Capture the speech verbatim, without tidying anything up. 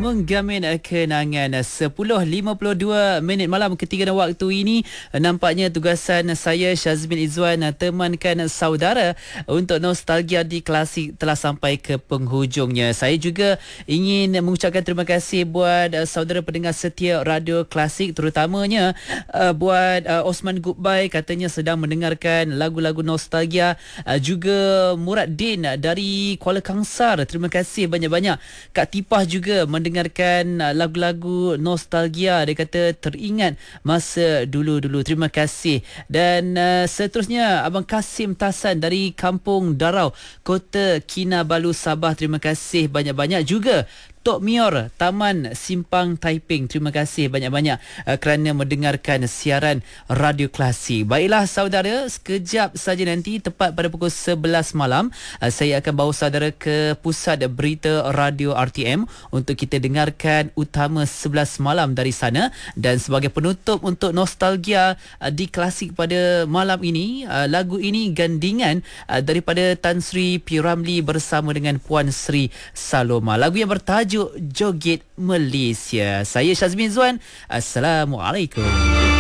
menggamin kenangan. Sepuluh lima puluh dua minit malam ketika dan waktu ini, nampaknya tugasan saya Syazmin Izzuan temankan saudara untuk nostalgia di klasik telah sampai ke penghujungnya. Saya juga ingin mengucapkan terima kasih buat uh, saudara pendengar setia Radio Klasik, terutamanya uh, buat uh, Osman Goodbye, katanya sedang mendengarkan lagu-lagu nostalgia. Uh, juga Murad Din dari Kuala Kangsar, terima kasih banyak-banyak. Kak Tipah juga mendengarkan uh, lagu-lagu nostalgia, dia kata teringat masa dulu-dulu. Terima kasih. Dan uh, seterusnya Abang Kasim Tasan dari Kampung Darau, Kota Kinabalu, Sabah, terima kasih banyak-banyak. Juga Tok Mior, Taman Simpang Taiping, terima kasih banyak-banyak uh, kerana mendengarkan siaran Radio Klasik. Baiklah saudara, sekejap saja nanti tepat pada pukul sebelas malam uh, saya akan bawa saudara ke Pusat Berita Radio R T M untuk kita dengarkan Utama sebelas malam dari sana. Dan sebagai penutup untuk nostalgia uh, di Klasik pada malam ini, uh, lagu ini gandingan uh, daripada Tan Sri P. Ramlee bersama dengan Puan Sri Saloma. Lagu yang bertajuk Joget Malaysia. Saya Syazmin Zuan. Assalamualaikum.